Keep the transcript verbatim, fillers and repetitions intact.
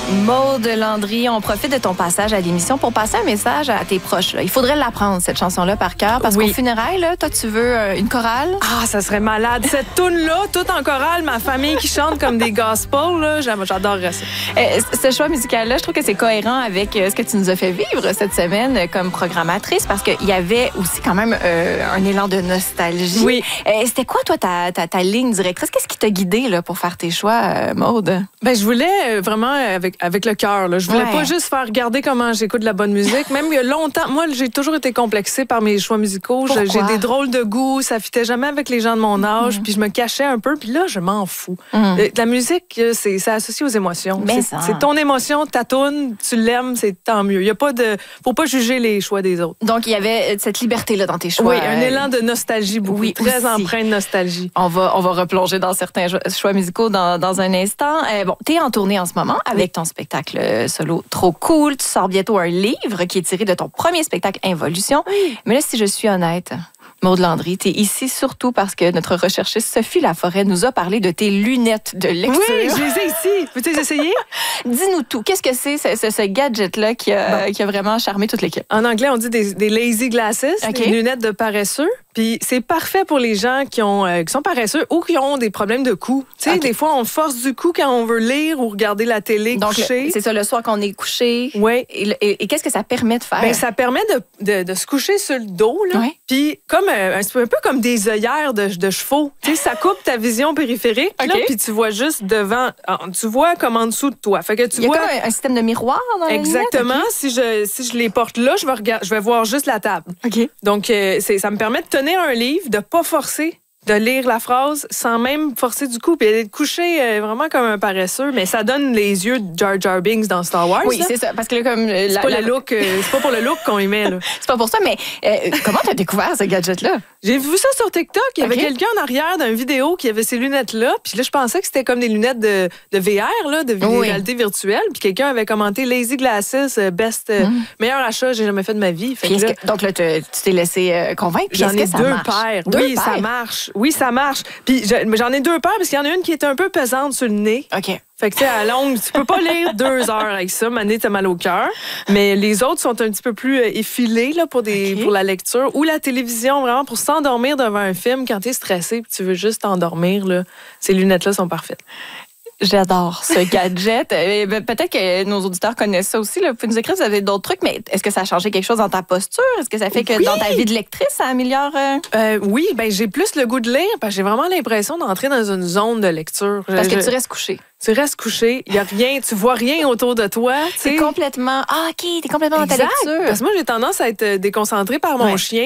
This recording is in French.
Maude Landry, on profite de ton passage à l'émission pour passer un message à tes proches. Là. Il faudrait l'apprendre, cette chanson-là, par cœur, parce oui. qu'au funérail, là, toi, tu veux euh, une chorale? Ah, ça serait malade. Cette toune-là, toute en chorale, ma famille qui chante comme des gospels, là, j'adorerais ça. Euh, ce choix musical-là, je trouve que c'est cohérent avec euh, ce que tu nous as fait vivre cette semaine euh, comme programmatrice, parce qu'il y avait aussi quand même euh, un élan de nostalgie. Oui. Euh, C'était quoi, toi, ta, ta, ta ligne directrice? Qu'est-ce qui t'a guidée là, pour faire tes choix, euh, Maude? Ben, je voulais vraiment avec, avec le cœur. Je voulais ouais. pas juste faire regarder comment j'écoute de la bonne musique. Même il y a longtemps, moi, j'ai toujours été complexée par mes choix musicaux. Pourquoi? J'ai des drôles de goût, ça fitait jamais avec les gens de mon âge, mmh. puis je me cachais un peu, puis là, je m'en fous. Mmh. La musique, c'est, c'est associé aux émotions. C'est, c'est ton émotion, ta toune, tu l'aimes, c'est tant mieux. Il y a pas de, faut pas juger les choix des autres. Donc, il y avait cette liberté-là dans tes choix. Oui, un élan de nostalgie, beaucoup, oui, très aussi. Empreint de nostalgie. On va, on va replonger dans certains choix musicaux dans, dans un instant. Euh, bon, t'es en tournée en ce moment avec oui. ton spectacle solo Trop Cool. Tu sors bientôt un livre qui est tiré de ton premier spectacle Involution. Oui. Mais là, si je suis honnête, Maude Landry, tu es ici surtout parce que notre recherchiste Sophie Laforêt nous a parlé de tes lunettes de lecture. Oui, je les ai ici. Peux-tu les essayer? Dis-nous tout. Qu'est-ce que c'est, ce, ce, ce gadget-là qui a, bon. qui a vraiment charmé toute l'équipe? En anglais, on dit des, des lazy glasses, okay. des lunettes de paresseux. Puis c'est parfait pour les gens qui, ont, euh, qui sont paresseux ou qui ont des problèmes de cou. Tu sais, okay. des fois, on force du cou quand on veut lire ou regarder la télé Donc, couché. Le, c'est ça, le soir qu'on est couché. Oui. Et, et, et qu'est-ce que ça permet de faire? Bien, ça permet de, de, de se coucher sur le dos, là. Oui. Puis comme euh, un peu comme des œillères de, de chevaux. Tu sais, ça coupe ta vision périphérique, okay. là, puis tu vois juste devant. Tu vois comme en dessous de toi. Fait que tu Il y a vois comme un, un système de miroir dans exactement. Okay. Si je si je les porte là, je vais regarder, je vais voir juste la table. Okay. Donc euh, c'est, ça me permet de tenir un livre, de pas forcer, de lire la phrase sans même forcer du coup, puis d'être couché euh, vraiment comme un paresseux, mais ça donne les yeux de Jar Jar Binks dans Star Wars. Oui, là. c'est ça, parce que là, comme c'est la, pas la... le look, euh, c'est pas pour le look qu'on y met là. C'est pas pour ça, mais euh, comment t'as découvert ce gadget-là? J'ai vu ça sur TikTok. Il y avait okay. quelqu'un en arrière d'une vidéo qui avait ces lunettes-là. Puis là, je pensais que c'était comme des lunettes de, de V R, là, de oui. réalité virtuelle. Puis quelqu'un avait commenté Lazy Glasses, best, mm. meilleur achat que j'ai jamais fait de ma vie. Fait puis que là, que, donc là, tu t'es laissé euh, convaincre. Puis j'en est-ce ai que ça deux marche? paires. Deux oui, paires? ça marche. Oui, ça marche. Puis j'en ai deux paires parce qu'il y en a une qui est un peu pesante sur le nez. OK. Fait que, tu sais, à longue, tu peux pas lire deux heures avec ça. Mané, t'as mal au cœur. Mais les autres sont un petit peu plus effilés, là, pour des, okay. pour la lecture. Ou la télévision, vraiment, pour s'endormir devant un film quand t'es stressé puis tu veux juste t'endormir, là. Ces lunettes-là sont parfaites. J'adore ce gadget. Peut-être que nos auditeurs connaissent ça aussi. Là. Vous pouvez nous écrire si vous avez d'autres trucs, mais est-ce que ça a changé quelque chose dans ta posture? Est-ce que ça fait que oui. dans ta vie de lectrice, ça améliore? Euh... Euh, oui, ben j'ai plus le goût de lire parce que j'ai vraiment l'impression d'entrer dans une zone de lecture. Parce je, que tu restes couché. Tu restes couché, il y a rien, tu vois rien autour de toi. C'est complètement... Ah, OK, t'es complètement exact. Dans ta lecture. Parce que moi, j'ai tendance à être déconcentrée par mon ouais. chien.